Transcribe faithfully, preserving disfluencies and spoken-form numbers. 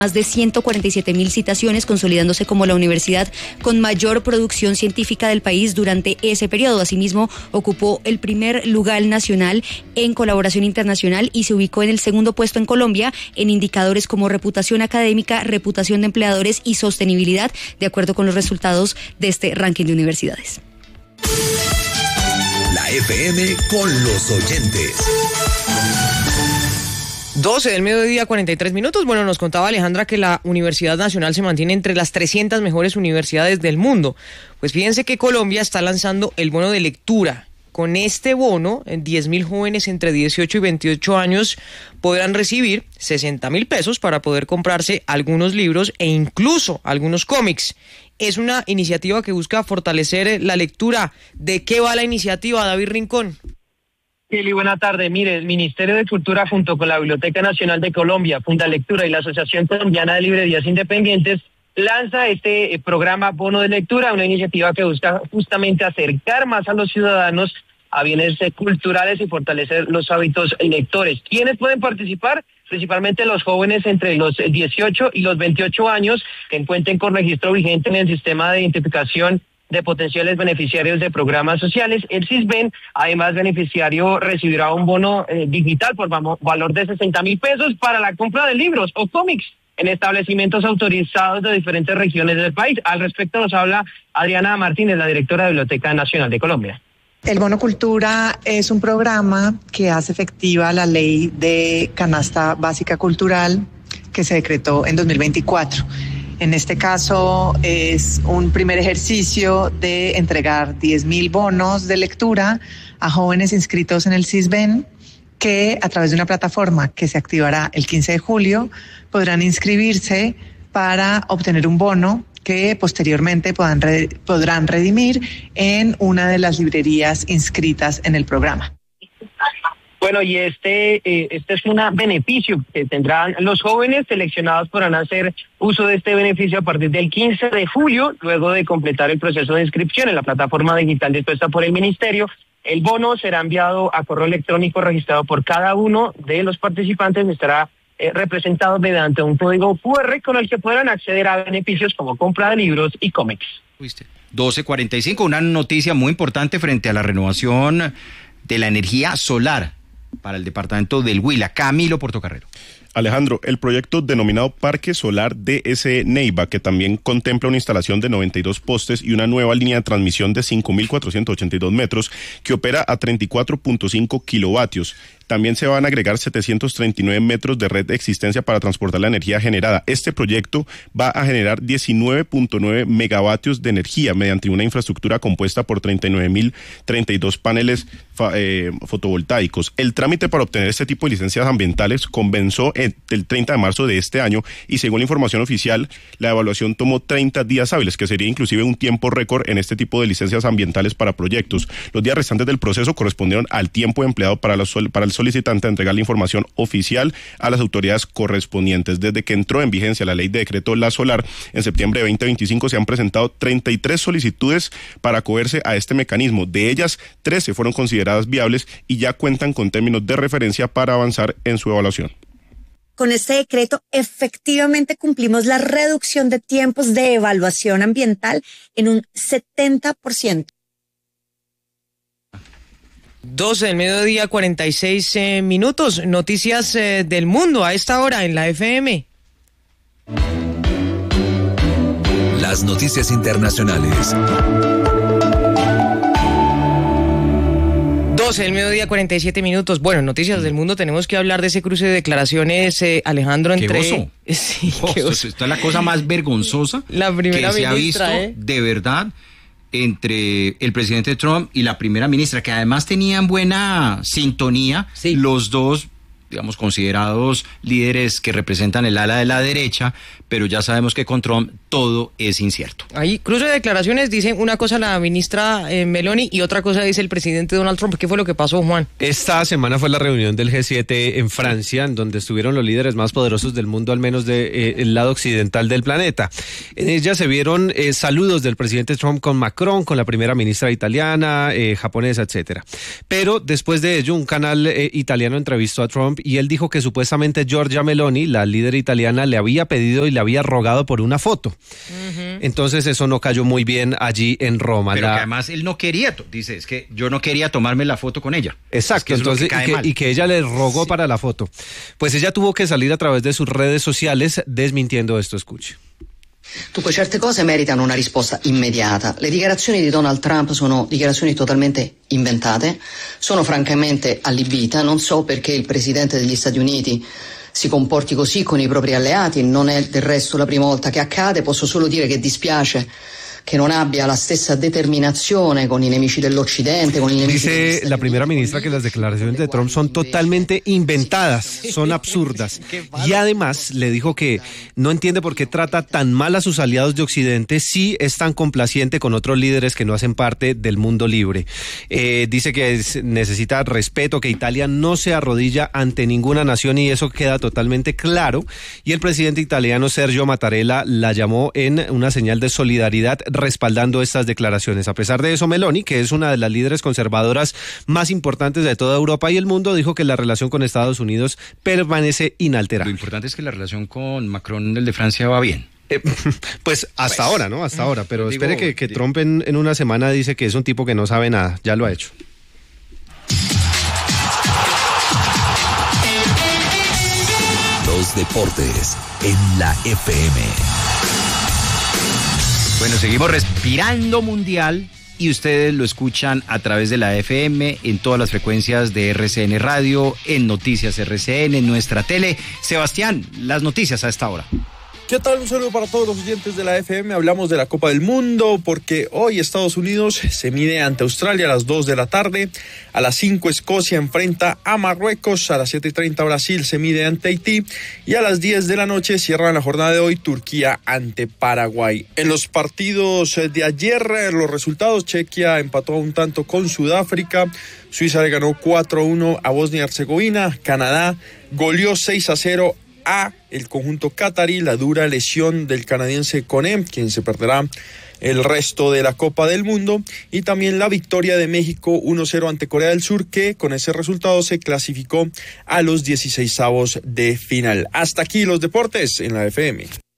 más de ciento cuarenta y siete mil citaciones, consolidándose como la universidad con mayor producción científica del país durante ese periodo. Asimismo, ocupó el primer lugar nacional en colaboración internacional y se ubicó en el segundo puesto en Colombia en indicadores como reputación académica, reputación de empleadores y sostenibilidad, de acuerdo con los resultados de este ranking de universidades. La F M con los oyentes. doce del mediodía, cuarenta y tres minutos. Bueno, nos contaba Alejandra que la Universidad Nacional se mantiene entre las trescientas mejores universidades del mundo. Pues fíjense que Colombia está lanzando el bono de lectura. Con este bono, diez mil jóvenes entre dieciocho y veintiocho años podrán recibir sesenta mil pesos para poder comprarse algunos libros e incluso algunos cómics. Es una iniciativa que busca fortalecer la lectura. ¿De qué va la iniciativa, David Rincón? Eli, buena tarde. Mire, el Ministerio de Cultura junto con la Biblioteca Nacional de Colombia, Fundalectura y la Asociación Colombiana de Librerías Independientes lanza este eh, programa Bono de Lectura, una iniciativa que busca justamente acercar más a los ciudadanos a bienes eh, culturales y fortalecer los hábitos lectores. ¿Quiénes pueden participar? Principalmente los jóvenes entre los dieciocho y los veintiocho años que cuenten con registro vigente en el sistema de identificación de potenciales beneficiarios de programas sociales. El SISBEN, además, beneficiario recibirá un bono eh, digital por valor de sesenta mil pesos para la compra de libros o cómics en establecimientos autorizados de diferentes regiones del país. Al respecto nos habla Adriana Martínez, la directora de Biblioteca Nacional de Colombia. El Bono Cultura es un programa que hace efectiva la ley de canasta básica cultural que se decretó en dos mil veinticuatro. En este caso es un primer ejercicio de entregar diez mil bonos de lectura a jóvenes inscritos en el SISBEN que a través de una plataforma que se activará el quince de julio podrán inscribirse para obtener un bono que posteriormente podrán, re, podrán redimir en una de las librerías inscritas en el programa. Bueno, y este eh, este es un beneficio que tendrán los jóvenes seleccionados, podrán hacer uso de este beneficio a partir del quince de julio, luego de completar el proceso de inscripción en la plataforma digital dispuesta por el Ministerio. El bono será enviado a correo electrónico registrado por cada uno de los participantes y estará eh, representado mediante un código cu erre con el que podrán acceder a beneficios como compra de libros y cómics. doce cuarenta y cinco, una noticia muy importante frente a la renovación de la energía solar para el departamento del Huila. Camilo Portocarrero. Alejandro, el proyecto denominado Parque Solar D S Neiva, que también contempla una instalación de noventa y dos postes y una nueva línea de transmisión de cinco mil cuatrocientos ochenta y dos metros, que opera a treinta y cuatro punto cinco kilovatios. También se van a agregar setecientos treinta y nueve metros de red de existencia para transportar la energía generada. Este proyecto va a generar diecinueve punto nueve megavatios de energía mediante una infraestructura compuesta por treinta y nueve mil treinta y dos paneles eh, fotovoltaicos. El trámite para obtener este tipo de licencias ambientales comenzó el treinta de marzo de este año y según la información oficial, la evaluación tomó treinta días hábiles, que sería inclusive un tiempo récord en este tipo de licencias ambientales para proyectos. Los días restantes del proceso correspondieron al tiempo empleado para, la sol, para el solicitante a entregar la información oficial a las autoridades correspondientes. Desde que entró en vigencia la ley de decreto La Solar, en septiembre de veinte veinticinco se han presentado treinta y tres solicitudes para acogerse a este mecanismo. De ellas, trece fueron consideradas viables y ya cuentan con términos de referencia para avanzar en su evaluación. Con este decreto, efectivamente cumplimos la reducción de tiempos de evaluación ambiental en un setenta por ciento. doce del mediodía, cuarenta y seis eh, minutos. Noticias eh, del mundo a esta hora en la F M. Las noticias internacionales. doce del mediodía, cuarenta y siete minutos. Bueno, noticias del mundo, tenemos que hablar de ese cruce de declaraciones, eh, Alejandro, entre... ¿Qué oso? Sí, oh, qué oso. Esta es la cosa más vergonzosa la primera que se ha visto, ¿eh? de verdad, entre el presidente Trump y la primera ministra, que además tenían buena sintonía, sí. Los dos, digamos, considerados líderes que representan el ala de la derecha, pero ya sabemos que con Trump todo es incierto. Ahí, cruce de declaraciones, dicen una cosa la ministra eh, Meloni y otra cosa dice el presidente Donald Trump. ¿Qué fue lo que pasó, Juan? Esta semana fue la reunión del G siete en Francia, en donde estuvieron los líderes más poderosos del mundo, al menos del de, eh, lado occidental del planeta. En ella se vieron eh, saludos del presidente Trump con Macron, con la primera ministra italiana, eh, japonesa, etcétera. Pero después de ello, un canal eh, italiano entrevistó a Trump y él dijo que supuestamente Giorgia Meloni, la líder italiana, le había pedido y le había rogado por una foto. Uh-huh. Entonces eso no cayó muy bien allí en Roma. Pero la... que además él no quería, dice, es que yo no quería tomarme la foto con ella. Exacto, es que entonces que y, que, y que ella le rogó sí. para la foto. Pues ella tuvo que salir a través de sus redes sociales desmintiendo esto, escuche. Dunque certe cose meritano una risposta immediata. Le dichiarazioni di Donald Trump sono dichiarazioni totalmente inventate, sono francamente allibita, non so perché il presidente degli Stati Uniti si comporti così con i propri alleati, non è del resto la prima volta che accade, posso solo dire che dispiace que no abbia la stessa determinazione con i nemici dell'Occidente, con i nemici. Dice la primera ministra que las declaraciones de Trump son totalmente inventadas, son absurdas. Y además le dijo que no entiende por qué trata tan mal a sus aliados de Occidente si es tan complaciente con otros líderes que no hacen parte del mundo libre. Eh, dice que es, necesita respeto, que Italia no se arrodilla ante ninguna nación y eso queda totalmente claro. Y el presidente italiano Sergio Mattarella la llamó en una señal de solidaridad respaldando estas declaraciones. A pesar de eso, Meloni, que es una de las líderes conservadoras más importantes de toda Europa y el mundo, dijo que la relación con Estados Unidos permanece inalterable. Lo importante es que la relación con Macron, el de Francia, va bien. Eh, pues hasta pues, ahora, ¿no? Hasta ahora. Pero digo, espere que, que Trump en, en una semana dice que es un tipo que no sabe nada. Ya lo ha hecho. Los deportes en la F M. Bueno, seguimos respirando mundial y ustedes lo escuchan a través de la F M en todas las frecuencias de R C N Radio, en Noticias R C N, en nuestra tele. Sebastián, las noticias a esta hora. ¿Qué tal? Un saludo para todos los oyentes de la F M. Hablamos de la Copa del Mundo porque hoy Estados Unidos se mide ante Australia a las dos de la tarde. A las cinco Escocia enfrenta a Marruecos. A las siete y treinta Brasil se mide ante Haití. Y a las diez de la noche cierran la jornada de hoy Turquía ante Paraguay. En los partidos de ayer, los resultados: Chequia empató a un tanto con Sudáfrica. Suiza le ganó cuatro a uno a Bosnia y Herzegovina. Canadá goleó seis a cero a el conjunto catarí. La dura lesión del canadiense Koné, quien se perderá el resto de la Copa del Mundo, y también la victoria de México uno cero ante Corea del Sur, que con ese resultado se clasificó a los dieciseisavos de final. Hasta aquí los deportes en la F M.